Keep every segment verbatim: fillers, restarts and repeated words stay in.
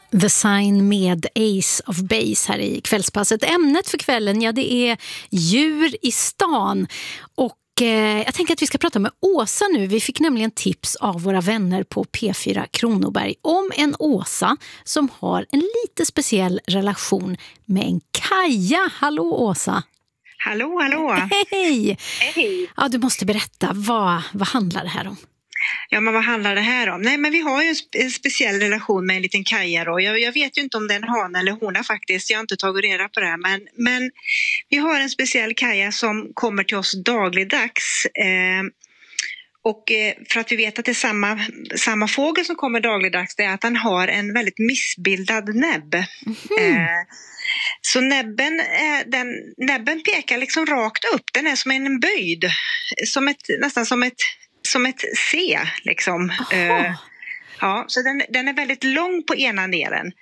The Sign med Ace of Base här i kvällspasset. Ämnet för kvällen, ja, det är djur i stan. Och eh, jag tänker att vi ska prata med Åsa nu. Vi fick nämligen tips av våra vänner på P fyra Kronoberg om en Åsa som har en lite speciell relation med en Kaja. Hallå Åsa! Hallå, hallå! Hej! Hej! Ja, du måste berätta, vad, vad handlar det här om? Ja, men vad handlar det här om? Nej, men vi har ju en, spe- en speciell relation med en liten Kaja då. Jag, jag vet ju inte om det är en han eller hona faktiskt. Jag har inte tagit reda på det här. Men, men vi har en speciell Kaja som kommer till oss dagligdags. Eh, och eh, för att vi vet att det är samma, samma fågel som kommer dagligdags, det är att han har en väldigt missbildad näbb. Mm. Eh, så näbben, eh, den, näbben pekar liksom rakt upp. Den är som en böjd. Som ett, nästan som ett... som ett C liksom. Uh, ja, så den, den är väldigt lång på ena delen.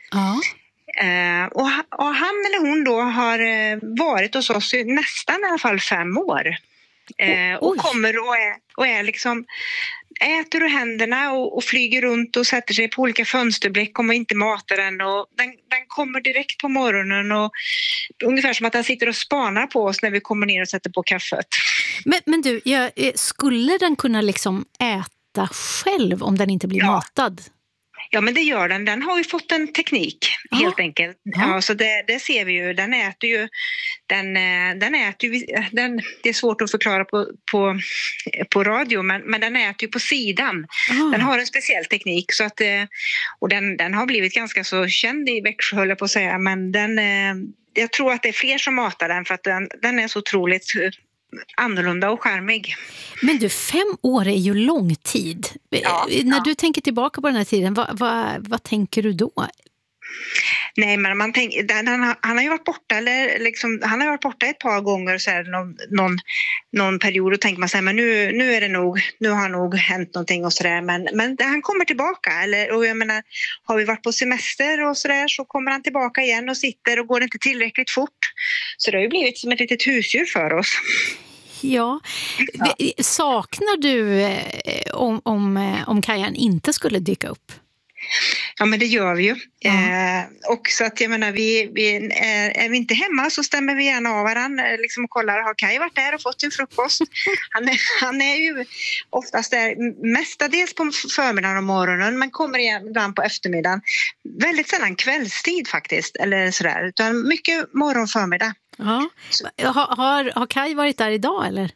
Uh, och, och han eller hon då har uh, varit hos oss i nästan i alla fall fem år. Uh, och kommer och är, och är liksom äter ur händerna och, och flyger runt och sätter sig på olika fönsterbläck om man inte matar den. Och den, den kommer direkt på morgonen och ungefär som att den sitter och spanar på oss när vi kommer ner och sätter på kaffet. Men, men du, jag, skulle den kunna liksom äta själv om den inte blir ja. matad? Ja, men det gör den. Den har ju fått en teknik, ja. helt enkelt. Ja. Ja, så det, det ser vi ju. Den äter ju... Den, den äter ju den, det är svårt att förklara på, på, på radio, men, men den äter ju på sidan. Ja. Den har en speciell teknik. Så att, och den, den har blivit ganska så känd i Växjö, höll jag på att säga. Men den, jag tror att det är fler som matar den för att den, den är så otroligt annorlunda och charmig. Men du, fem år är ju lång tid. Ja, När ja. du tänker tillbaka på den här tiden, vad, vad, vad tänker du då? Nej, men man tänker, han, han har ju varit borta eller liksom, han har varit borta ett par gånger så här, någon, någon, någon period och tänker man så här, men nu, nu är det nog, nu har nog hänt någonting och sådär, men, men han kommer tillbaka eller, och jag menar, har vi varit på semester och sådär så kommer han tillbaka igen och sitter och går inte tillräckligt fort, så det har ju blivit som ett litet husdjur för oss. Ja, ja. Saknar du eh, om, om, om Kajan inte skulle dyka upp? Ja, men det gör vi ju. Ja. Eh, och så att jag menar, vi, vi, är, är vi inte hemma så stämmer vi gärna av varandra liksom, och kollar, har Kaj varit där och fått sin frukost? Han är, han är ju oftast där mestadels på förmiddagen och morgonen, men kommer igen ibland på eftermiddagen. Väldigt sällan kvällstid faktiskt, eller sådär, utan mycket morgon förmiddag. Ja. Har, har, har Kaj varit där idag eller?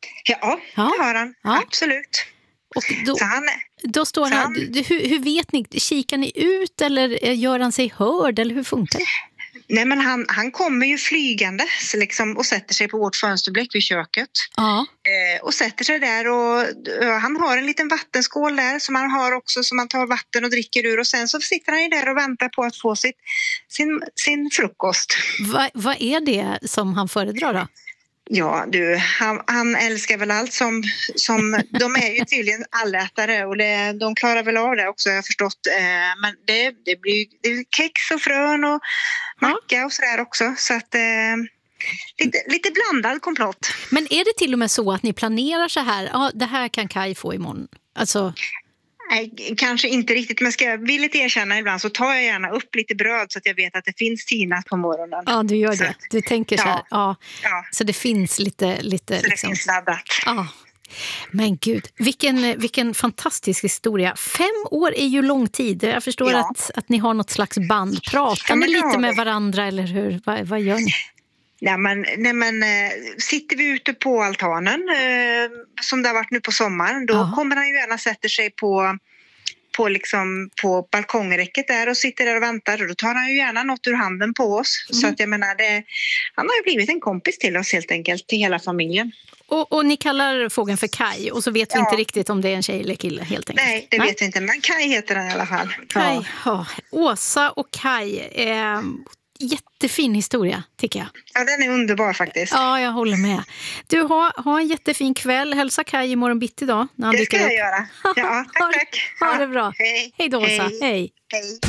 Ja, ja. det har han. Ja. Absolut. Och då, han, då står han, han hur, hur vet ni, kikar ni ut eller gör han sig hörd eller hur funkar det? Nej, men han, han kommer ju flygande liksom, och sätter sig på vårt fönsterbläck vid köket. Ja. Eh, och sätter sig där och uh, han har en liten vattenskål där som han har också som han tar vatten och dricker ur och sen så sitter han ju där och väntar på att få sitt, sin, sin frukost. Va, vad är det som han föredrar då? Ja, du, han, han älskar väl allt som, som de är ju tydligen allätare och det, de klarar väl av det också, jag har förstått. Eh, men det, det blir det är kex och frön och macka och sådär också, så att eh, lite, lite blandad komplott. Men är det till och med så att ni planerar så här, ja, det här kan Kaj få imorgon? Alltså... Nej, kanske inte riktigt, men ska jag villigt erkänna ibland så tar jag gärna upp lite bröd så att jag vet att det finns tinat på morgonen. Ja, du gör det. Du tänker så här. Ja. Ja. Så det finns lite... lite så liksom... det finns laddat. Ja. Men gud, vilken, vilken fantastisk historia. Fem år är ju lång tid. Jag förstår ja. att, att ni har något slags band. Pratar ja, ni lite med varandra eller hur? Vad, vad gör ni? Nej, men, nej, men sitter vi ute på altanen eh, som det har varit nu på sommaren, då ja. kommer han ju gärna sätter sig på, på, liksom, på balkongräcket där och sitter där och väntar och då tar han ju gärna något ur handen på oss. Mm. Så att jag menar, det, han har ju blivit en kompis till oss helt enkelt, till hela familjen. Och, och ni kallar fågeln för Kaj och så vet vi ja. inte riktigt om det är en tjej eller kille helt enkelt. Nej, det Nej. vet vi inte, men Kaj heter den i alla fall. Kaj, ja. Ja. Åsa och Kaj, eh, jättefin historia tycker jag. Ja, den är underbar faktiskt. Ja, jag håller med. Du, ha, ha en jättefin kväll. Hälsa Kaj imorgon bitti idag. När han det ska jag upp. göra. Ja, tack, tack. Ha, ha det bra. Hej. Hej då, Åsa. Hej. Hej.